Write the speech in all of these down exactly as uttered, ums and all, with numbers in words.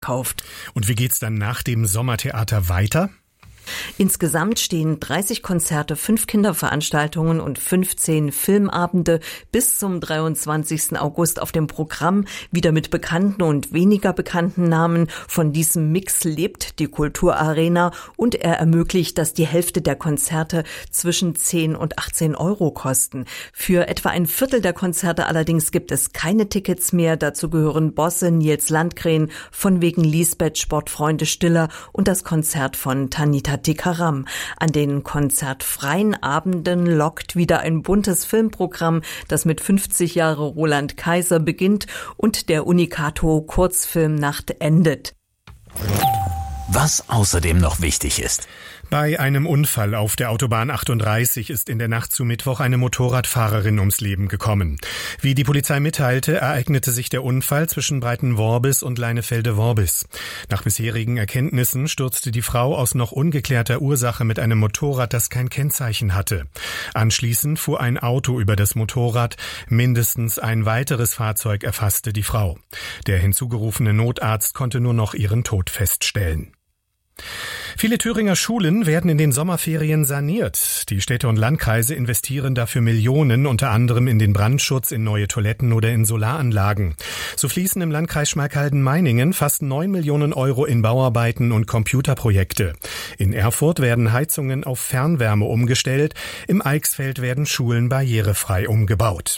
kauft. Und wie geht's dann nach dem Sommertheater weiter? Insgesamt stehen dreißig Konzerte, fünf Kinderveranstaltungen und fünfzehn Filmabende bis zum dreiundzwanzigsten August auf dem Programm, wieder mit bekannten und weniger bekannten Namen. Von diesem Mix lebt die Kulturarena und er ermöglicht, dass die Hälfte der Konzerte zwischen zehn und achtzehn Euro kosten. Für etwa ein Viertel der Konzerte allerdings gibt es keine Tickets mehr. Dazu gehören Bosse, Nils Landgren, von wegen Lisbeth, Sportfreunde Stiller und das Konzert von Tanita Tikaram. An den konzertfreien Abenden lockt wieder ein buntes Filmprogramm, das mit fünfzig Jahre Roland Kaiser beginnt und der Unicato Kurzfilmnacht endet. Was außerdem noch wichtig ist. Bei einem Unfall auf der Autobahn achtunddreißig ist in der Nacht zu Mittwoch eine Motorradfahrerin ums Leben gekommen. Wie die Polizei mitteilte, ereignete sich der Unfall zwischen Breitenworbis und Leinefelde-Worbis. Nach bisherigen Erkenntnissen stürzte die Frau aus noch ungeklärter Ursache mit einem Motorrad, das kein Kennzeichen hatte. Anschließend fuhr ein Auto über das Motorrad. Mindestens ein weiteres Fahrzeug erfasste die Frau. Der hinzugerufene Notarzt konnte nur noch ihren Tod feststellen. Viele Thüringer Schulen werden in den Sommerferien saniert. Die Städte und Landkreise investieren dafür Millionen, unter anderem in den Brandschutz, in neue Toiletten oder in Solaranlagen. So fließen im Landkreis Schmalkalden-Meiningen fast neun Millionen Euro in Bauarbeiten und Computerprojekte. In Erfurt werden Heizungen auf Fernwärme umgestellt. Im Eichsfeld werden Schulen barrierefrei umgebaut.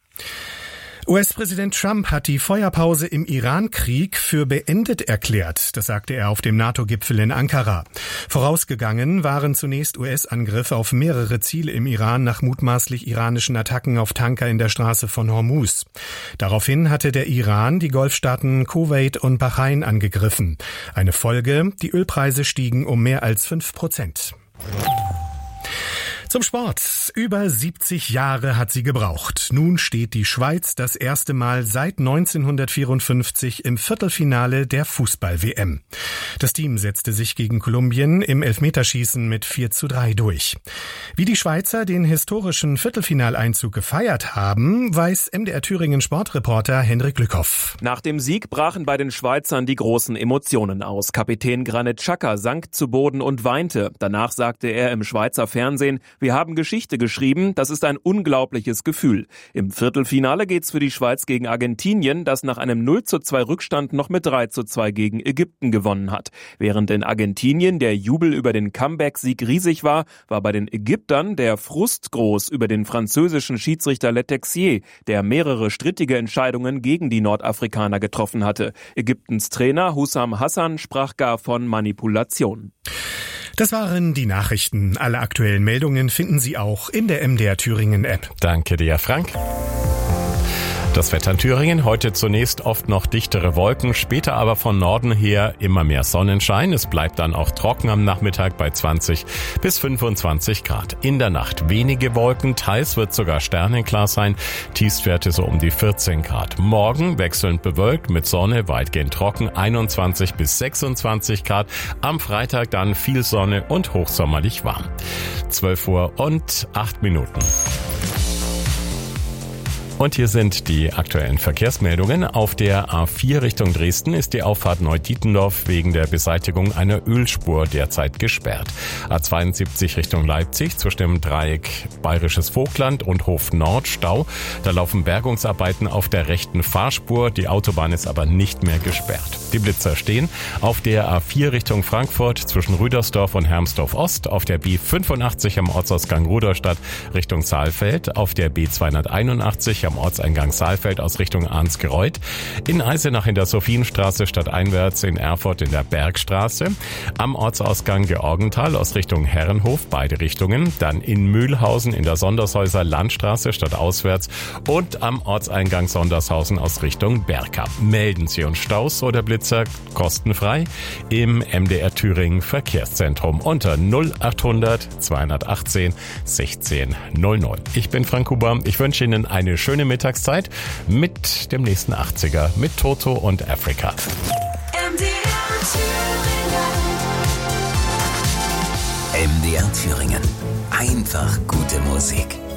U S-Präsident Trump hat die Feuerpause im Iran-Krieg für beendet erklärt. Das sagte er auf dem NATO-Gipfel in Ankara. Vorausgegangen waren zunächst U S-Angriffe auf mehrere Ziele im Iran nach mutmaßlich iranischen Attacken auf Tanker in der Straße von Hormuz. Daraufhin hatte der Iran die Golfstaaten Kuwait und Bahrain angegriffen. Eine Folge: die Ölpreise stiegen um mehr als fünf Prozent. Zum Sport. Über siebzig Jahre hat sie gebraucht. Nun steht die Schweiz das erste Mal seit neunzehnhundertvierundfünfzig im Viertelfinale der Fußball-W M. Das Team setzte sich gegen Kolumbien im Elfmeterschießen mit vier zu drei durch. Wie die Schweizer den historischen Viertelfinaleinzug gefeiert haben, weiß M D R Thüringen Sportreporter Henrik Lückhoff. Nach dem Sieg brachen bei den Schweizern die großen Emotionen aus. Kapitän Granit Xhaka sank zu Boden und weinte. Danach sagte er im Schweizer Fernsehen: Wir haben Geschichte geschrieben, das ist ein unglaubliches Gefühl. Im Viertelfinale geht's für die Schweiz gegen Argentinien, das nach einem null zu zwei Rückstand noch mit drei zu zwei gegen Ägypten gewonnen hat. Während in Argentinien der Jubel über den Comeback-Sieg riesig war, war bei den Ägyptern der Frust groß über den französischen Schiedsrichter Letexier, der mehrere strittige Entscheidungen gegen die Nordafrikaner getroffen hatte. Ägyptens Trainer Hussam Hassan sprach gar von Manipulation. Das waren die Nachrichten. Alle aktuellen Meldungen finden Sie auch in der M D R Thüringen App. Danke dir, Frank. Das Wetter in Thüringen, heute zunächst oft noch dichtere Wolken, später aber von Norden her immer mehr Sonnenschein. Es bleibt dann auch trocken am Nachmittag bei zwanzig bis fünfundzwanzig Grad. In der Nacht wenige Wolken, teils wird sogar sternenklar sein, Tiefstwerte so um die vierzehn Grad. Morgen wechselnd bewölkt mit Sonne, weitgehend trocken, einundzwanzig bis sechsundzwanzig Grad. Am Freitag dann viel Sonne und hochsommerlich warm. zwölf Uhr und acht Minuten. Und hier sind die aktuellen Verkehrsmeldungen. Auf der A vier Richtung Dresden ist die Auffahrt Neudietendorf wegen der Beseitigung einer Ölspur derzeit gesperrt. A zweiundsiebzig Richtung Leipzig zwischen dem Dreieck Bayerisches Vogtland und Hof Nord Stau. Da laufen Bergungsarbeiten auf der rechten Fahrspur. Die Autobahn ist aber nicht mehr gesperrt. Die Blitzer stehen auf der A vier Richtung Frankfurt zwischen Rüdersdorf und Hermsdorf Ost, auf der B fünfundachtzig am Ortsausgang Rudolstadt Richtung Saalfeld, auf der B zweihunderteinundachtzig am Ortseingang Saalfeld aus Richtung Arnsgereuth, in Eisenach in der Sophienstraße stadteinwärts, in Erfurt in der Bergstraße, am Ortsausgang Georgenthal aus Richtung Herrenhof, beide Richtungen, dann in Mühlhausen in der Sondershäuser Landstraße stadtauswärts und am Ortseingang Sondershausen aus Richtung Berka. Melden Sie uns Staus oder Blitzer kostenfrei im M D R Thüringen Verkehrszentrum unter null achthundert zweihundertachtzehn sechzehn null null. Ich bin Frank Huber, ich wünsche Ihnen eine schöne Mittagszeit mit dem nächsten achtziger mit Toto und Africa. M D R Thüringen. M D R Thüringen. Einfach gute Musik.